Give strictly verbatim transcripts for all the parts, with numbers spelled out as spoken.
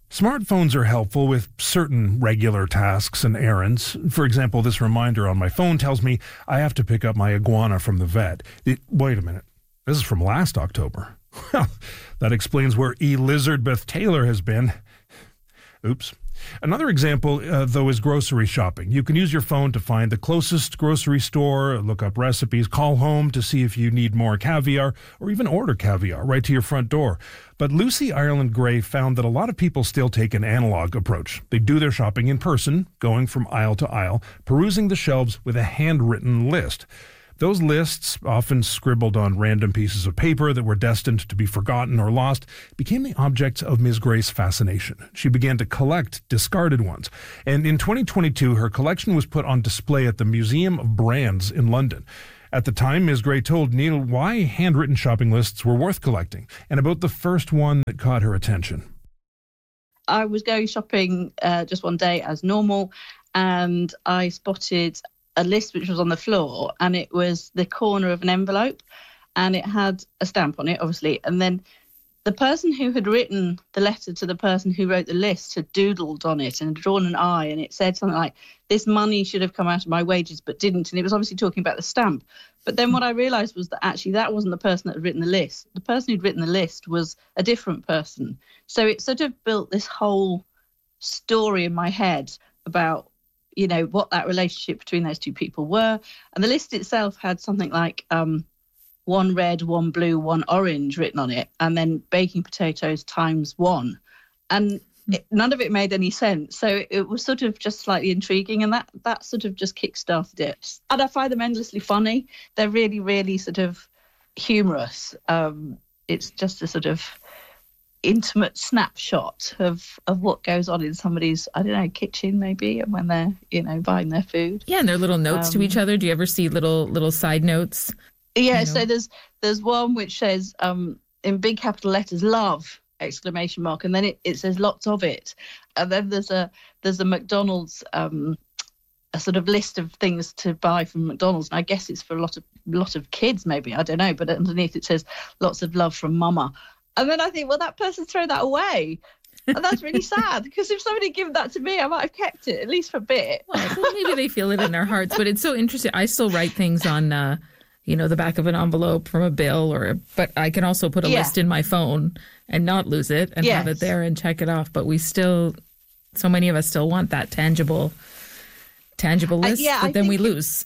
Smartphones are helpful with certain regular tasks and errands. For example, this reminder on my phone tells me I have to pick up my iguana from the vet. It, wait a minute. This is from last October. Well, that explains where Elizabeth Taylor has been. Oops. Another example, uh, though, is grocery shopping. You can use your phone to find the closest grocery store, look up recipes, call home to see if you need more caviar, or even order caviar right to your front door. But Lucy Ireland Gray found that a lot of people still take an analog approach. They do their shopping in person, going from aisle to aisle, perusing the shelves with a handwritten list. Those lists, often scribbled on random pieces of paper that were destined to be forgotten or lost, became the objects of Miz Gray's fascination. She began to collect discarded ones. And in twenty twenty-two, her collection was put on display at the Museum of Brands in London. At the time, Miz Gray told Neil why handwritten shopping lists were worth collecting and about the first one that caught her attention. I was going shopping uh, just one day as normal, and I spotted a list which was on the floor, and it was the corner of an envelope, and it had a stamp on it, obviously. And then the person who had written the letter to the person who wrote the list had doodled on it and drawn an eye, and it said something like, "This money should have come out of my wages but didn't." And it was obviously talking about the stamp. But then what I realised was that actually that wasn't the person that had written the list. The person who'd written the list was a different person. So it sort of built this whole story in my head about, you know, what that relationship between those two people were. And the list itself had something like um, one red, one blue, one orange written on it, and then baking potatoes times one. And it, none of it made any sense. So it was sort of just slightly intriguing, and that, that sort of just kick-started it. And I find them endlessly funny. They're really, really sort of humorous. Um, it's just a sort of intimate snapshot of of what goes on in somebody's, I don't know, kitchen maybe, and when they're, you know, buying their food. Yeah, and their little notes um, to each other. Do you ever see little little side notes? Yeah, you know? So there's there's one which says um in big capital letters, "Love!" exclamation mark, and then it, it says lots of it. And then there's a there's a McDonald's um a sort of list of things to buy from McDonald's, and I guess it's for a lot of lot of kids maybe, I don't know, but underneath it says lots of love from Mama. And then I think, well, that person's thrown that away. And that's really sad, because if somebody had given that to me, I might have kept it, at least for a bit. Well, maybe they feel it in their hearts, but it's so interesting. I still write things on, uh, you know, the back of an envelope from a bill, or, but I can also put a yeah. list in my phone and not lose it and yes. have it there and check it off. But we still, so many of us still want that tangible, tangible list, uh, yeah, but I then we lose.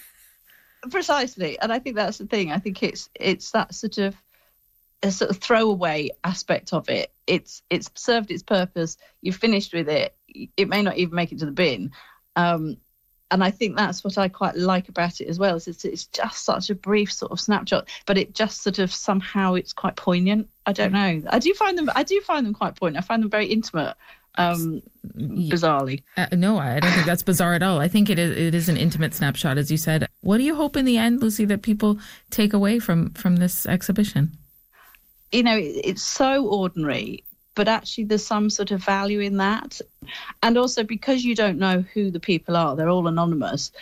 Precisely. And I think that's the thing. I think it's it's that sort of, a sort of throwaway aspect of it. It's it's served its purpose. You've finished with it. It may not even make it to the bin. Um, and I think that's what I quite like about it as well. Is it's, it's just such a brief sort of snapshot, but it just sort of somehow it's quite poignant. I don't know. I do find them. I do find them quite poignant. I find them very intimate. Um, bizarrely. Uh, no, I don't think that's bizarre at all. I think it is. It is an intimate snapshot, as you said. What do you hope in the end, Lucy, that people take away from from this exhibition? You know, it's so ordinary, but actually there's some sort of value in that. And also, because you don't know who the people are, they're all anonymous.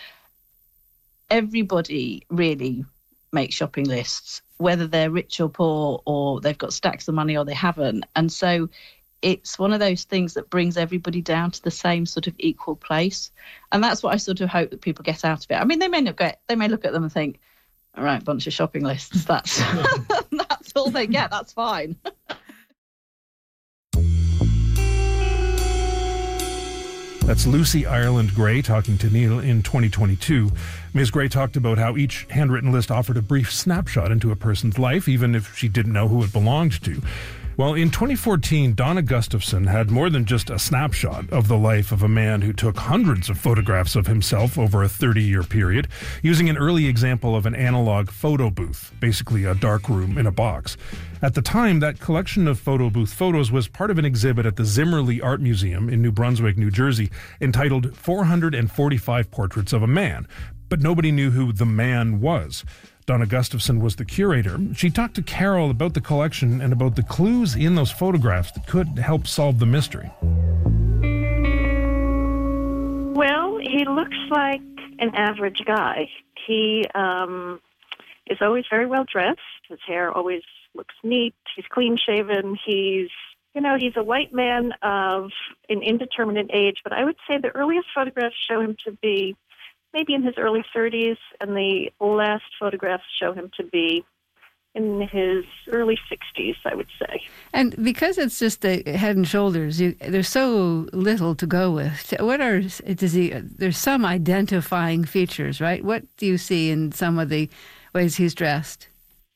Everybody really makes shopping lists, whether they're rich or poor, or they've got stacks of money or they haven't. And so it's one of those things that brings everybody down to the same sort of equal place. And that's what I sort of hope that people get out of it. I mean, they may not get, they may look at them and think, all right, bunch of shopping lists. That's that's all they get. That's fine. That's Lucy Ireland Gray talking to Neil in twenty twenty-two. Miz Gray talked about how each handwritten list offered a brief snapshot into a person's life, even if she didn't know who it belonged to. Well, in twenty fourteen, Donna Gustafson had more than just a snapshot of the life of a man who took hundreds of photographs of himself over a thirty-year period, using an early example of an analog photo booth, basically a dark room in a box. At the time, that collection of photo booth photos was part of an exhibit at the Zimmerli Art Museum in New Brunswick, New Jersey, entitled four hundred forty-five Portraits of a Man. But nobody knew who the man was. Donna Gustafson was the curator. She talked to Carol about the collection and about the clues in those photographs that could help solve the mystery. Well, he looks like an average guy. He um, is always very well dressed. His hair always looks neat. He's clean shaven. He's, you you know, he's a white man of an indeterminate age, but I would say the earliest photographs show him to be maybe in his early thirties, and the last photographs show him to be in his early sixties, I would say. And because it's just the head and shoulders, you, there's so little to go with. What are, does he, there's some identifying features, right? What do you see in some of the ways he's dressed?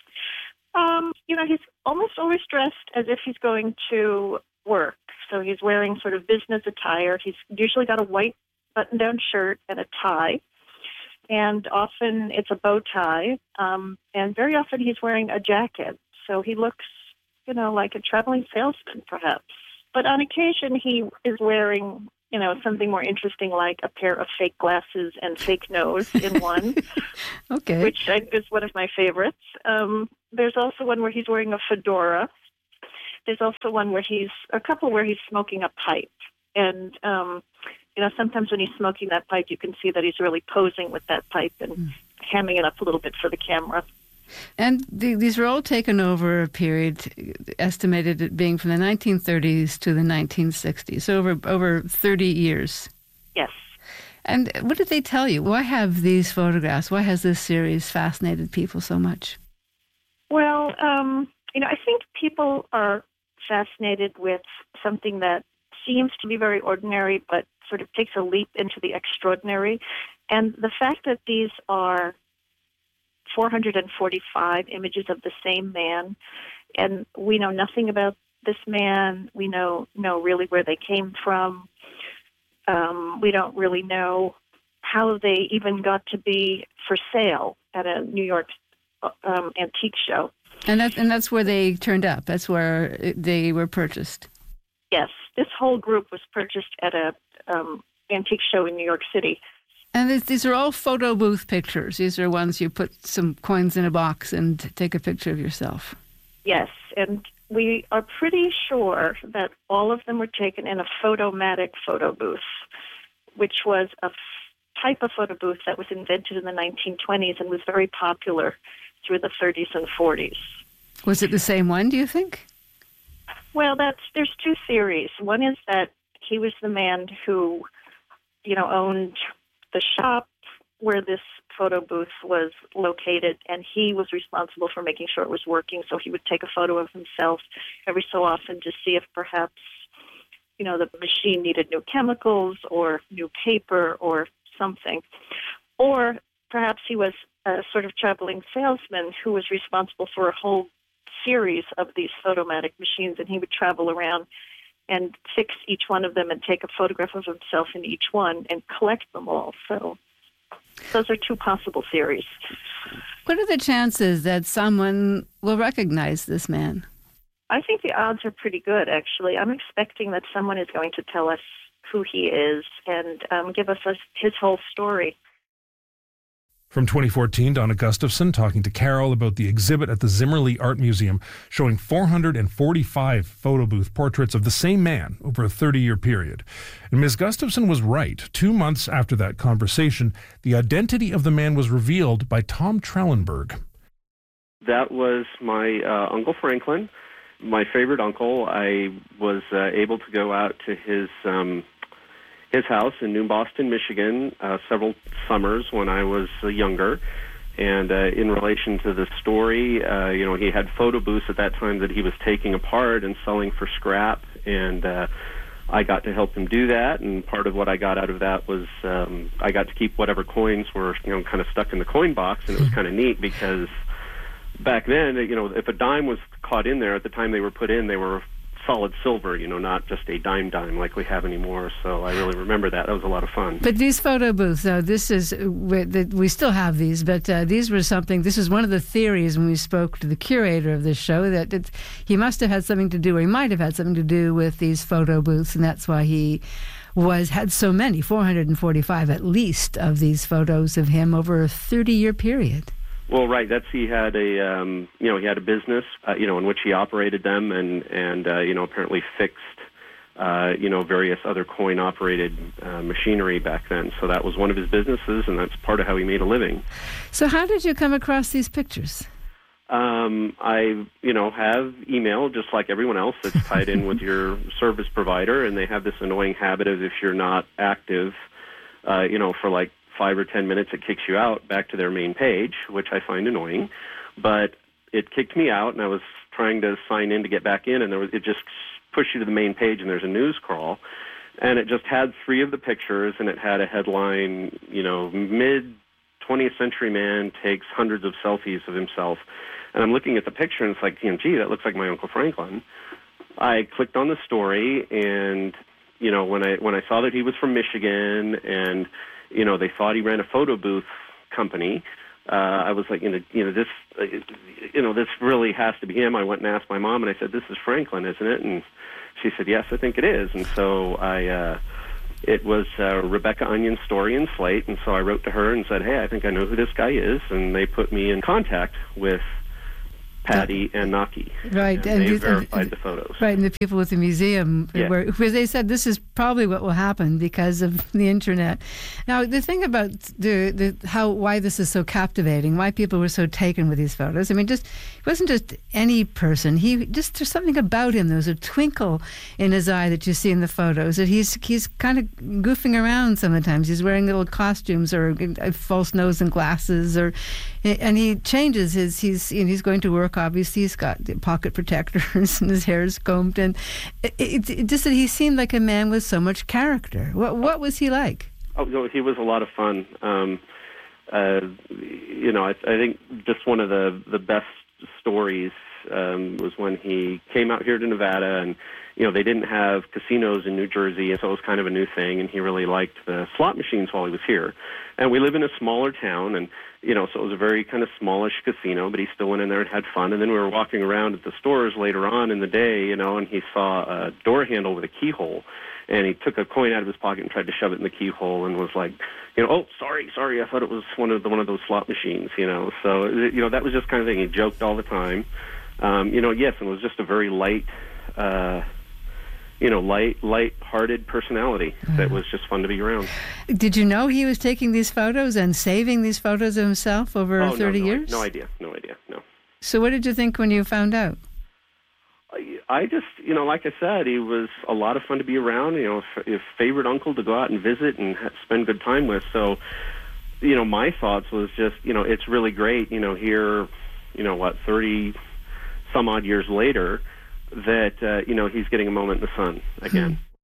Um, you know, he's almost always dressed as if he's going to work. So he's wearing sort of business attire. He's usually got a white button-down shirt and a tie. And often it's a bow tie, um, and very often he's wearing a jacket. So he looks, you know, like a traveling salesman, perhaps. But on occasion he is wearing, you know, something more interesting like a pair of fake glasses and fake nose in one, okay, which I think is one of my favorites. Um, there's also one where he's wearing a fedora. There's also one where he's, a couple where he's smoking a pipe. And, um, you know, sometimes when he's smoking that pipe, you can see that he's really posing with that pipe and mm. hamming it up a little bit for the camera. And the, these were all taken over a period estimated at being from the nineteen thirties to the nineteen sixties, so over over thirty years. Yes. And what did they tell you? Why have these photographs? Why has this series fascinated people so much? Well, um, you know, I think people are fascinated with something that seems to be very ordinary, but sort of takes a leap into the extraordinary. And the fact that these are four hundred forty-five images of the same man, and we know nothing about this man. We know know really where they came from. Um, we don't really know how they even got to be for sale at a New York um, antique show. And that's, and that's where they turned up. That's where they were purchased. Yes, this whole group was purchased at a um, antique show in New York City. And this, these are all photo booth pictures. These are ones you put some coins in a box and take a picture of yourself. Yes, and we are pretty sure that all of them were taken in a Photomatic photo booth, which was a f- type of photo booth that was invented in the nineteen twenties and was very popular through the thirties and forties. Was it the same one, do you think? Well, that's there's two theories. One is that he was the man who, you know, owned the shop where this photo booth was located, and he was responsible for making sure it was working. So he would take a photo of himself every so often to see if perhaps, you know, the machine needed new chemicals or new paper or something. Or perhaps he was a sort of traveling salesman who was responsible for a whole series of these Photomatic machines, and he would travel around and fix each one of them and take a photograph of himself in each one and collect them all. So those are two possible theories. What are the chances that someone will recognize this man? I think the odds are pretty good, actually. I'm expecting that someone is going to tell us who he is and um, give us a, his whole story. From twenty fourteen, Donna Gustafson talking to Carol about the exhibit at the Zimmerli Art Museum showing four hundred forty-five photo booth portraits of the same man over a thirty-year period. And Miz Gustafson was right. Two months after that conversation, the identity of the man was revealed by Tom Trellenberg. That was my uh, Uncle Franklin, my favorite uncle. I was uh, able to go out to his um, his house in New Boston, Michigan, uh, several summers when I was uh, younger. And uh, in relation to the story, uh, you know, he had photo booths at that time that he was taking apart and selling for scrap. And uh, I got to help him do that. And part of what I got out of that was um, I got to keep whatever coins were, you know, kind of stuck in the coin box. And it was kind of neat because back then, you know, if a dime was caught in there at the time they were put in, they were solid silver, you know, not just a dime dime like we have anymore. So I really remember that. That was a lot of fun. But these photo booths, though, this is, we still have these, but uh, these were something, this is one of the theories when we spoke to the curator of this show, that it, he must have had something to do, or he might have had something to do with these photo booths, and that's why he was had so many, four hundred forty-five at least, of these photos of him over a thirty-year period. Well, right. That's he had a um, you know he had a business uh, you know in which he operated them and and uh, you know apparently fixed uh, you know various other coin operated uh, machinery back then. So that was one of his businesses, and that's part of how he made a living. So how did you come across these pictures? Um, I, you know, have email just like everyone else that's tied in with your service provider, and they have this annoying habit of if you're not active, uh, you know, for like five or ten minutes, it kicks you out back to their main page, which I find annoying. But it kicked me out, and I was trying to sign in to get back in, and there was, it just pushed you to the main page, and there's a news crawl. And it just had three of the pictures, and it had a headline, you know, mid-twentieth century man takes hundreds of selfies of himself. And I'm looking at the picture, and it's like, you know, gee, that looks like my Uncle Franklin. I clicked on the story, and, you know, when I when I saw that he was from Michigan, and, you know, they thought he ran a photo booth company, uh, I was like, you know, you know, this, uh, you know, this really has to be him. I went and asked my mom, and I said, this is Franklin, isn't it? And she said, yes, I think it is. And so I, uh, it was uh, Rebecca Onion's story in Slate, and so I wrote to her and said, hey, I think I know who this guy is, and they put me in contact with Patty and Naki. Right. And, and they and, verified and, the photos. Right, and the people at the museum, yeah. where, where they said this is probably what will happen because of the internet. Now, the thing about the, the how why this is so captivating, why people were so taken with these photos, I mean, just it wasn't just any person. He just there's something about him. There was a twinkle in his eye that you see in the photos. That he's he's kind of goofing around sometimes. He's wearing little costumes or a false nose and glasses, or and he changes his. He's you know, he's going to work. Obviously, he's got pocket protectors and his hair is combed, and it, it, it just that he seemed like a man with so much character. What what was he like? Oh, no, he was a lot of fun. Um, uh, you know, I, I think just one of the the best stories um, was when he came out here to Nevada, and you know they didn't have casinos in New Jersey, and so it was kind of a new thing. And he really liked the slot machines while he was here. And we live in a smaller town, and you know, so it was a very kind of smallish casino, but he still went in there and had fun. And then we were walking around at the stores later on in the day, you know, and he saw a door handle with a keyhole. And he took a coin out of his pocket and tried to shove it in the keyhole and was like, you know, oh, sorry, sorry, I thought it was one of the, one of those slot machines, you know. So, you know, that was just kind of thing. He joked all the time. Um, you know, yes, and it was just a very light, uh, you know, light, light-hearted personality mm. that was just fun to be around. Did you know he was taking these photos and saving these photos of himself over oh, thirty no, no, years? No idea, no idea, no. So what did you think when you found out? I just, you know, like I said, he was a lot of fun to be around, you know, a favorite uncle to go out and visit and spend good time with. So, you know, my thoughts was just, you know, it's really great, you know, here, you know, what, thirty some odd years later, that, uh, you know, he's getting a moment in the sun again. Hmm.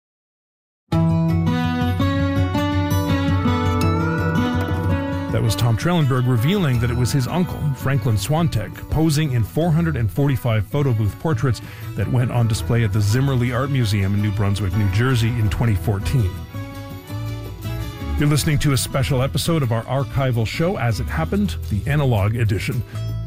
That was Tom Trellenberg revealing that it was his uncle, Franklin Swantek, posing in four hundred forty-five photo booth portraits that went on display at the Zimmerli Art Museum in New Brunswick, New Jersey in twenty fourteen. You're listening to a special episode of our archival show, As It Happened, the Analog Edition.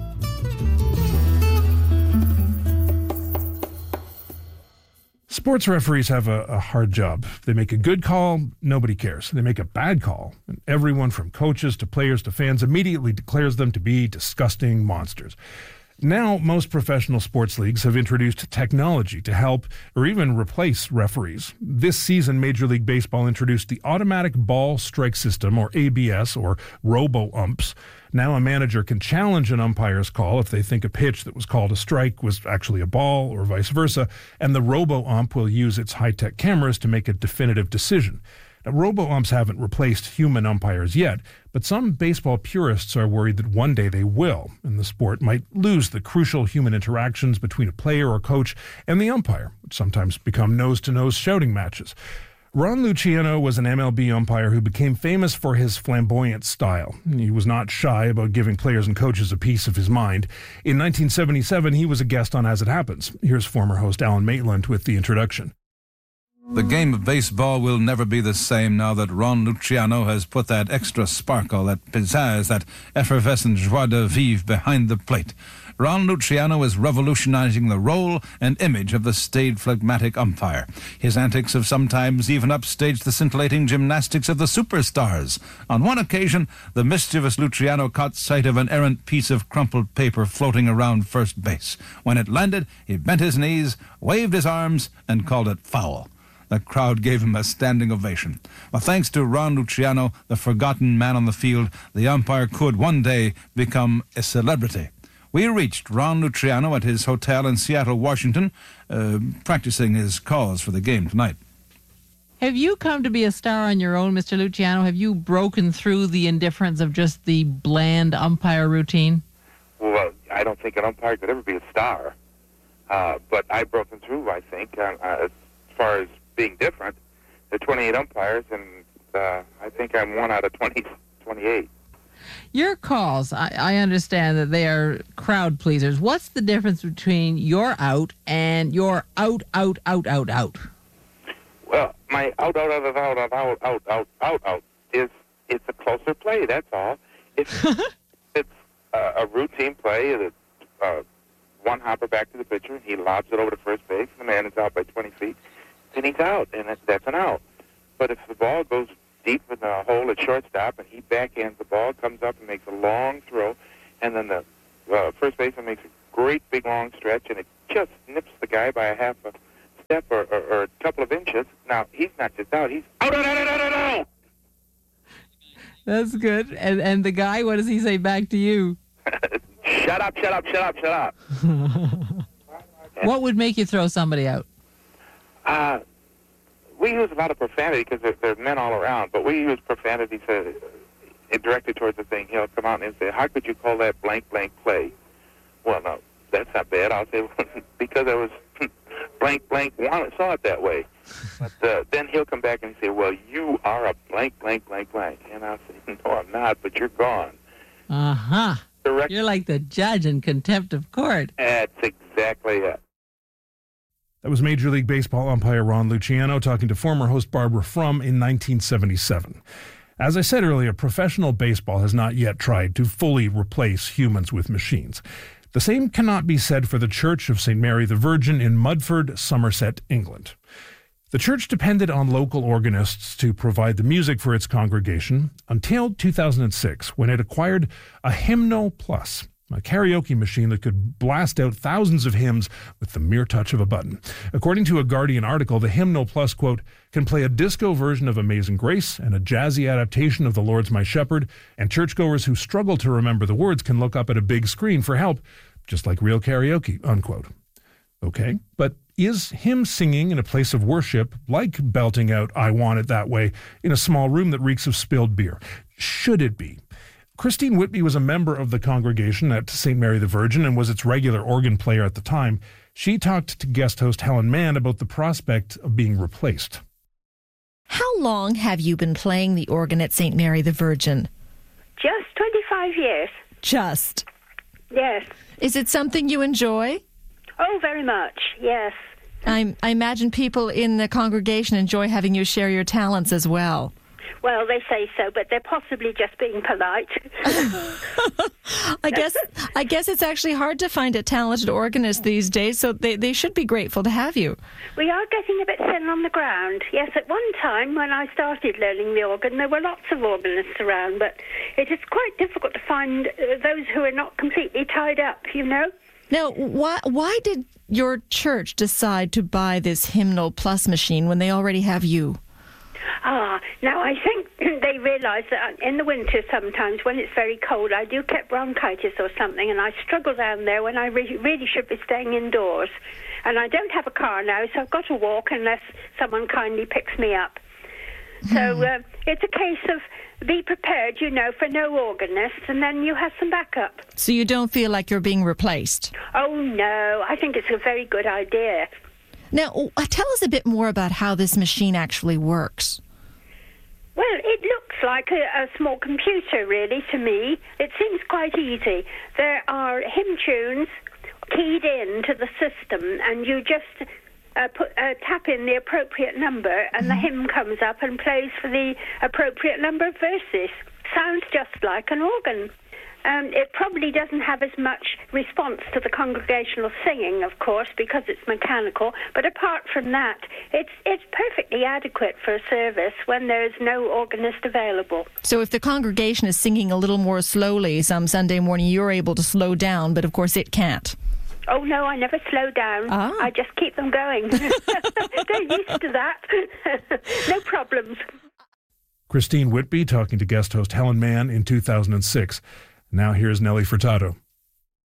Sports referees have a, a hard job. They make a good call, nobody cares. They make a bad call, and everyone from coaches to players to fans immediately declares them to be disgusting monsters. Now, most professional sports leagues have introduced technology to help or even replace referees. This season, Major League Baseball introduced the Automatic Ball Strike System, or A B S, or robo-umps. Now a manager can challenge an umpire's call if they think a pitch that was called a strike was actually a ball, or vice versa, and the robo-ump will use its high-tech cameras to make a definitive decision. Now, robo-umps haven't replaced human umpires yet, but some baseball purists are worried that one day they will, and the sport might lose the crucial human interactions between a player or coach and the umpire, which sometimes become nose-to-nose shouting matches. Ron Luciano was an M L B umpire who became famous for his flamboyant style. He was not shy about giving players and coaches a piece of his mind. In nineteen seventy-seven, he was a guest on As It Happens. Here's former host Alan Maitland with the introduction. The game of baseball will never be the same now that Ron Luciano has put that extra sparkle, that pizzazz, that effervescent joie de vivre behind the plate. Ron Luciano is revolutionizing the role and image of the staid, phlegmatic umpire. His antics have sometimes even upstaged the scintillating gymnastics of the superstars. On one occasion, the mischievous Luciano caught sight of an errant piece of crumpled paper floating around first base. When it landed, he bent his knees, waved his arms, and called it foul. The crowd gave him a standing ovation. Well, thanks to Ron Luciano, the forgotten man on the field, the umpire could one day become a celebrity. We reached Ron Luciano at his hotel in Seattle, Washington, uh, practicing his calls for the game tonight. Have you come to be a star on your own, Mister Luciano? Have you broken through the indifference of just the bland umpire routine? Well, I don't think an umpire could ever be a star. Uh, but I've broken through, I think, uh, uh, as far as being different. There are twenty-eight umpires, and uh, I think I'm one out of twenty, twenty-eight. Your calls, I, I understand that they are crowd pleasers. What's the difference between your out and your out, out, out, out, out? Well, my out, out, out, out, out, out, out, out, out, out is it's a closer play. That's all. It's it's uh, a routine play. That uh, one hopper back to the pitcher, he lobs it over to first base, and the man is out by twenty feet, then he's out, and it, that's an out. But if the ball goes deep in the hole at shortstop, and he backhands the ball, comes up and makes a long throw, and then the uh, first baseman makes a great big long stretch, and it just nips the guy by a half a step or, or, or a couple of inches. Now, he's not just out, he's out, out, out, out, out, out. That's good. And and the guy, what does he say back to you? Shut up, shut up, shut up, shut up. What would make you throw somebody out? Uh, we use a lot of profanity because there, there are men all around, but we use profanity to, uh, directed towards the thing. He'll come out and say, how could you call that blank, blank play? Well, no, that's not bad. I'll say, because I was blank, blank, saw it that way. But uh, then he'll come back and say, well, you are a blank, blank, blank, blank. And I'll say, no, I'm not, but you're gone. Uh-huh. Direct- You're like the judge in contempt of court. That's exactly it. That was Major League Baseball umpire Ron Luciano talking to former host Barbara Frum in nineteen seventy-seven. As I said earlier, professional baseball has not yet tried to fully replace humans with machines. The same cannot be said for the Church of Saint Mary the Virgin in Mudford, Somerset, England. The church depended on local organists to provide the music for its congregation until two thousand six, when it acquired a Hymnal Plus, a karaoke machine that could blast out thousands of hymns with the mere touch of a button. According to a Guardian article, the Hymnal Plus, quote, can play a disco version of Amazing Grace and a jazzy adaptation of The Lord's My Shepherd, and churchgoers who struggle to remember the words can look up at a big screen for help, just like real karaoke, unquote. Okay, but is hymn singing in a place of worship like belting out I Want It That Way in a small room that reeks of spilled beer? Should it be? Christine Whitby was a member of the congregation at Saint Mary the Virgin and was its regular organ player at the time. She talked to guest host Helen Mann about the prospect of being replaced. How long have you been playing the organ at Saint Mary the Virgin? Just twenty-five years. Just? Yes. Is it something you enjoy? Oh, very much, yes. I, I imagine people in the congregation enjoy having you share your talents as well. Well, they say so, but they're possibly just being polite. I guess I guess it's actually hard to find a talented organist these days, so they, they should be grateful to have you. We are getting a bit thin on the ground. Yes, at one time when I started learning the organ, there were lots of organists around, but it is quite difficult to find uh, those who are not completely tied up, you know? Now, why why did your church decide to buy this Hymnal Plus machine when they already have you? Ah, now I think they realise that in the winter sometimes when it's very cold, I do get bronchitis or something, and I struggle down there when I re- really should be staying indoors. And I don't have a car now, so I've got to walk unless someone kindly picks me up. Hmm. So uh, it's a case of be prepared, you know, for no organist, and then you have some backup. So you don't feel like you're being replaced? Oh, no. I think it's a very good idea. Now, tell us a bit more about how this machine actually works. Well, it looks like a, a small computer, really, to me. It seems quite easy. There are hymn tunes keyed into the system, and you just uh, put, uh, tap in the appropriate number, and mm-hmm. the hymn comes up and plays for the appropriate number of verses. Sounds just like an organ. Um, it probably doesn't have as much response to the congregational singing, of course, because it's mechanical. But apart from that, it's it's perfectly adequate for a service when there's no organist available. So if the congregation is singing a little more slowly some Sunday morning, you're able to slow down, but of course it can't. Oh, no, I never slow down. Ah. I just keep them going. They're used to that. No problems. Christine Whitby talking to guest host Helen Mann in two thousand six. Now here's Nelly Furtado.